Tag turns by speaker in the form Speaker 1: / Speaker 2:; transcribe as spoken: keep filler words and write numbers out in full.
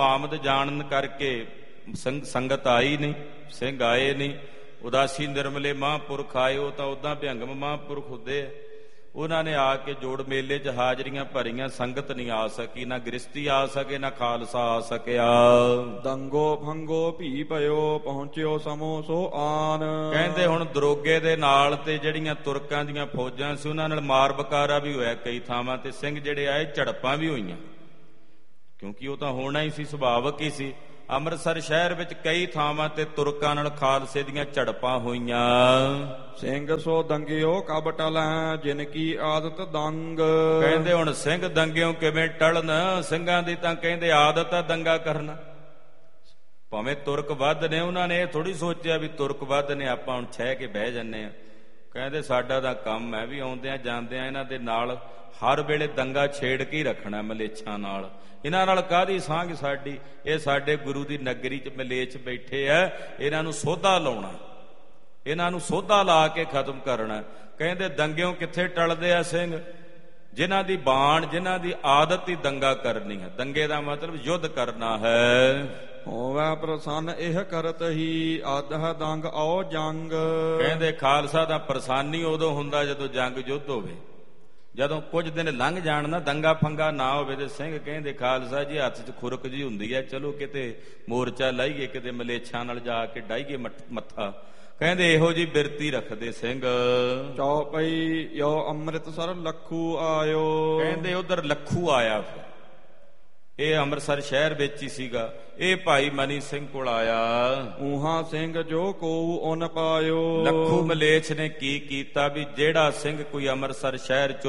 Speaker 1: ਆਮਦ ਜਾਣਨ ਕਰਕੇ ਸੰਗ ਸੰਗਤ ਆਈ ਨਹੀਂ, ਸਿੰਘ ਆਏ ਨਹੀਂ। ਉਦਾਸੀ ਨਿਰਮਲੇ ਮਹਾਂਪੁਰਖ ਆਏ, ਉਹ ਤਾਂ ਉੱਦਾਂ ਭਿਅੰਗਮ ਮਹਾਂਪੁਰਖ ਹੁੰਦੇ ਆ। ਉਹਨਾਂ ਨੇ ਆ ਕੇ ਜੋੜ ਮੇਲੇ 'ਚ ਹਾਜ਼ਰੀਆਂ ਭਰੀਆਂ, ਸੰਗਤ ਨਹੀਂ ਆ ਸਕੀ, ਨਾ ਗ੍ਰਸਤੀ ਆ ਸਕੇ, ਨਾ ਖਾਲਸਾ ਆ ਸਕਿਆ।
Speaker 2: ਦੰਗੋ ਭੰਗੋ ਭੀ ਪਇਓ, ਪਹੁੰਚਿਓ ਸਮੋ ਸੋ ਆਨ।
Speaker 1: ਕਹਿੰਦੇ ਹੁਣ ਦਰੋਗੇ ਦੇ ਨਾਲ ਤੇ ਜਿਹੜੀਆਂ ਤੁਰਕਾਂ ਦੀਆਂ ਫੌਜਾਂ ਸੀ ਉਹਨਾਂ ਨਾਲ ਮਾਰ ਬਕਾਰਾ ਵੀ ਹੋਇਆ ਕਈ ਥਾਵਾਂ ਤੇ। ਸਿੰਘ ਜਿਹੜੇ ਆਏ ਝੜਪਾਂ ਵੀ ਹੋਈਆਂ, ਕਿਉਂਕਿ ਉਹ ਤਾਂ ਹੋਣਾ ਹੀ ਸੀ, ਸੁਭਾਵਕ ਹੀ ਸੀ। ਅੰਮ੍ਰਿਤਸਰ ਸ਼ਹਿਰ ਵਿੱਚ ਕਈ ਥਾਵਾਂ ਤੇ ਤੁਰਕਾਂ ਨਾਲ ਖਾਲਸੇ ਦੀਆਂ ਝੜਪਾਂ ਹੋਈਆਂ।
Speaker 2: ਸਿੰਘ ਸੋ ਦੰਗਿਓ ਕਬ ਟਲੈ, ਜਿਨ ਕੀ ਆਦਤ ਦੰਗ।
Speaker 1: ਕਹਿੰਦੇ ਹੁਣ ਸਿੰਘ ਦੰਗਿਓ ਕਿਵੇਂ ਟਲਣ, ਸਿੰਘਾਂ ਦੀ ਤਾਂ ਕਹਿੰਦੇ ਆਦਤ ਆ ਦੰਗਾ ਕਰਨਾ। ਭਾਵੇਂ ਤੁਰਕ ਵੱਧ ਨੇ, ਉਹਨਾਂ ਨੇ ਇਹ ਥੋੜੀ ਸੋਚਿਆ ਵੀ ਤੁਰਕ ਵੱਧ ਨੇ ਆਪਾਂ ਹੁਣ ਛਹਿ ਕੇ ਬਹਿ ਜੰਨੇ ਆ। ਕਹਿੰਦੇ ਸਾਡਾ ਤਾਂ ਕੰਮ ਹੈ ਵੀ ਆਉਂਦਿਆਂ ਜਾਂਦਿਆਂ ਇਹਨਾਂ ਦੇ ਨਾਲ ਹਰ ਵੇਲੇ ਦੰਗਾ ਛੇੜ ਕੇ ਹੀ ਰੱਖਣਾ ਮਲੇਛਾਂ ਨਾਲ। ਇਹਨਾਂ ਨਾਲ ਕਾਹਦੀ ਸਾਂਝ ਸਾਡੀ, ਇਹ ਸਾਡੇ ਗੁਰੂ ਦੀ ਨਗਰੀ 'ਚ ਮਲੇਛ ਬੈਠੇ ਆ, ਇਹਨਾਂ ਨੂੰ ਸੋਧਾ ਲਾਉਣਾ, ਇਹਨਾਂ ਨੂੰ ਸੋਧਾ ਲਾ ਕੇ ਖਤਮ ਕਰਨਾ। ਕਹਿੰਦੇ ਦੰਗਿਓਂ ਕਿੱਥੇ ਟਲਦੇ ਆ ਸਿੰਘ, ਜਿਨ੍ਹਾਂ ਦੀ ਬਾਣ, ਜਿਨ੍ਹਾਂ ਦੀ ਆਦਤ ਹੀ ਦੰਗਾ ਕਰਨੀ ਹੈ। ਦੰਗੇ ਦਾ ਮਤਲਬ ਯੁੱਧ ਕਰਨਾ ਹੈ।
Speaker 2: ਹੋਵੇ ਪ੍ਰਸੰਨ ਇਹ ਕਰਤ ਹੀ, ਆਦਹ ਦੰਗ ਆਓ ਜੰਗ।
Speaker 1: ਕਹਿੰਦੇ ਖਾਲਸਾ ਦਾ ਪ੍ਰਸਾਨੀ ਉਦੋਂ ਹੁੰਦਾ ਜਦੋਂ ਜੰਗ ਯੁੱਧ ਹੋਵੇ। ਜਦੋਂ ਕੁਝ ਦਿਨ ਲੰਘ ਜਾਣ ਨਾ, ਦੰਗਾ ਫੰਗਾ ਨਾ ਹੋਵੇ, ਤੇ ਸਿੰਘ ਕਹਿੰਦੇ ਖਾਲਸਾ ਜੀ ਹੱਥ 'ਚ ਖੁਰਕ ਜੀ ਹੁੰਦੀ ਹੈ, ਚਲੋ ਕਿਤੇ ਮੋਰਚਾ ਲਾਈਏ, ਕਿਤੇ ਮਲੇਛਾਂ ਨਾਲ ਜਾ ਕੇ ਡਾਈਏ ਮੱਥਾ। ਕਹਿੰਦੇ ਇਹੋ ਜੀ ਬਿਰਤੀ ਰੱਖਦੇ ਸਿੰਘ।
Speaker 2: ਚੌਪਈ ਯੋ ਅੰਮ੍ਰਿਤਸਰ ਲੱਖੂ ਆਇਓ।
Speaker 1: ਕਹਿੰਦੇ ਉਧਰ ਲੱਖੂ ਆਇਆ, ਇਹ ਅੰਮ੍ਰਿਤਸਰ ਸ਼ਹਿਰ ਵਿੱਚ ਹੀ ਸੀਗਾ। ਇਹ ਭਾਈ ਮਨੀ ਸਿੰਘ ਕੋਲ ਆਇਆ।
Speaker 2: ਊਹਾਂ ਸਿੰਘ ਜੋ ਕੋਊ ਉਨ ਪਾਇਓ।
Speaker 1: ਲੱਖੂ ਮਲੇਛ ਨੇ ਕੀ ਕੀਤਾ ਵੀ ਜਿਹੜਾ ਸਿੰਘ ਕੋਈ ਅੰਮ੍ਰਿਤਸਰ ਸ਼ਹਿਰ 'ਚ